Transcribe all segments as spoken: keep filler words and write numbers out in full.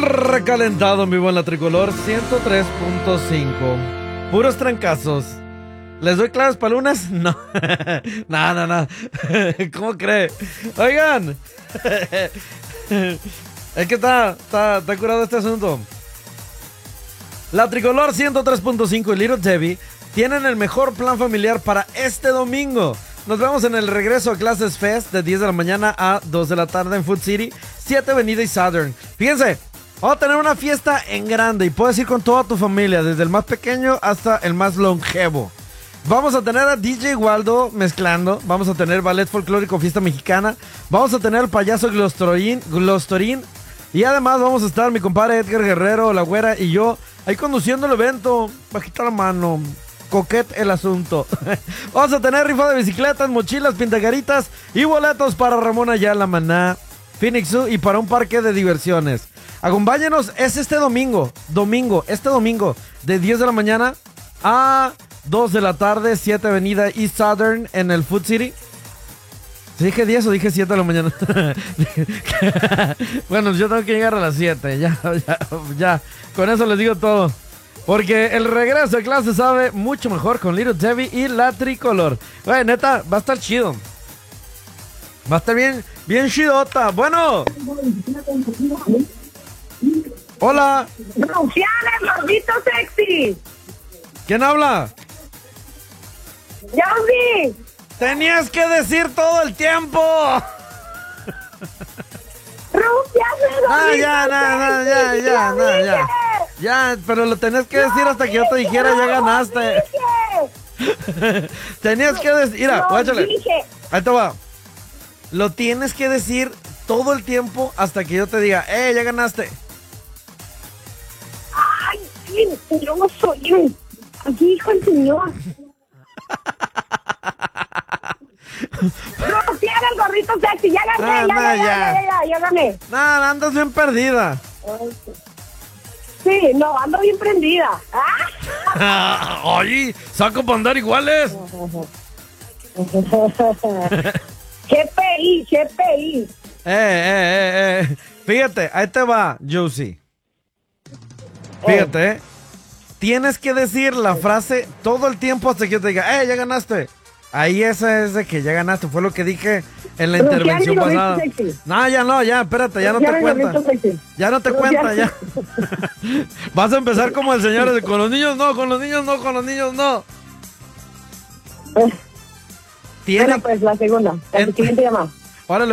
recalentado en vivo en la Tricolor ciento tres punto cinco. Puros trancazos. ¿Les doy claves para lunes? No. No, no, no. ¿Cómo cree? Oigan. Es que está, está, está curado este asunto. La Tricolor ciento tres punto cinco y Little Debbie tienen el mejor plan familiar para este domingo. Nos vemos en el regreso a Clases Fest de diez de la mañana a dos de la tarde en Food City, siete Avenida y Southern. Fíjense, vamos a tener una fiesta en grande y puedes ir con toda tu familia, desde el más pequeño hasta el más longevo. Vamos a tener a D J Waldo mezclando, vamos a tener ballet folclórico, fiesta mexicana, vamos a tener al payaso Glostorín, Glostorín y además vamos a estar mi compadre Edgar Guerrero, la güera y yo ahí conduciendo el evento, bajita la mano. Coquet el asunto. Vamos a tener rifa de bicicletas, mochilas, pintacaritas y boletos para Ramón Ayala, Maná, Phoenix Zoo y para un parque de diversiones. Acompáñenos, es este domingo, domingo, este domingo, de diez de la mañana a dos de la tarde, siete Avenida East Southern en el Food City. ¿Dije diez o dije siete de la mañana? Bueno, yo tengo que llegar a las siete, ya, ya, ya, con eso les digo todo. Porque el regreso de clase sabe mucho mejor con Little Debbie y la Tricolor. Güey, neta, va a estar chido. Va a estar bien, bien chidota. Bueno. Hola. Rufianes, maldito sexy. ¿Quién habla? Josie. Tenías que decir todo el tiempo. Rufianes, Ah, ya, no, no, ya, ya, no, ya. Ya, pero lo tenías que decir hasta que yo te dijera ya ganaste. Tenías que decir, mira, guáchale. Ahí te va. Lo tienes que decir todo el tiempo hasta que yo te diga, eh, ya ganaste. Ay, sí, yo no soy un... Aquí dijo el señor. Rufianes, el gorrito sexy, ya gané, Ah, ya, no, ya, ya. ya, ya, ya, ya gané. Nah, andas bien perdida. Sí, no, ando bien prendida. ¿Ah? Oye, saco para andar iguales. G P I, G P I. Eh, eh, eh, eh. Fíjate, ahí te va, Josie. Fíjate, eh. Tienes que decir la frase todo el tiempo hasta que yo te diga, eh, ya ganaste. Ahí esa es de que ya ganaste, fue lo que dije en la Pero intervención ya ni lo pasada. viste sexy. No, ya no, ya, espérate, ya no Ya te ni lo cuenta. viste sexy. Ya no te Pero cuenta, ya- ya. Vas a empezar como el señor, de, con los niños no, con los niños no, con los niños no. Tiene... Bueno, pues la segunda. La En- siguiente llamada. Órale.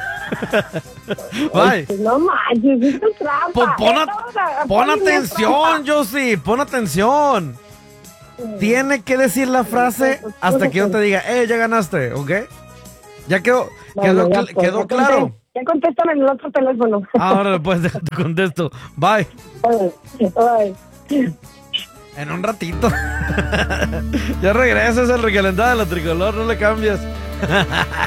Bye. No manches, esto es trampa. Pon, pon, Eh, a- vamos a- pon ponle atención, trampa. Josie, pon atención. Tiene que decir la frase hasta que yo te diga, eh, ya ganaste, ¿ok? Ya quedó, quedó, Bueno, ya, cl- pues, quedó ya claro. conté- Ya contéstame en el otro teléfono. Ahora pues déjate contesto. Bye. Ay, ay. En un ratito. Ya regresas el recalentado de la Tricolor, no le cambias.